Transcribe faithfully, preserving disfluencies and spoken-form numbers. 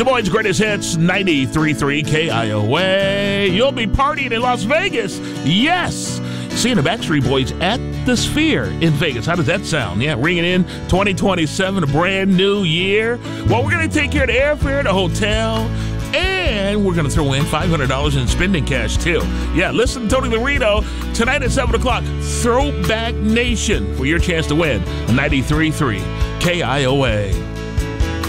Des Moines' greatest hits, ninety-three point three K I O A. You'll be partying in Las Vegas. Yes. Seeing the Backstreet Boys at the Sphere in Vegas. How does that sound? Yeah, ringing in twenty twenty-seven, a brand new year. Well, we're going to take care of the airfare, the hotel, and we're going to throw in five hundred dollars in spending cash, too. Yeah, listen to Tony Laredo tonight at seven o'clock. Throwback Nation for your chance to win a ninety-three point three K I O A.